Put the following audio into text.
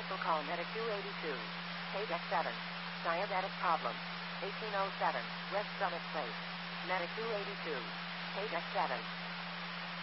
Special call Medic 282. Page X7. Diabetic problem. 1807. West Summit Place. Medic 282. Page X7.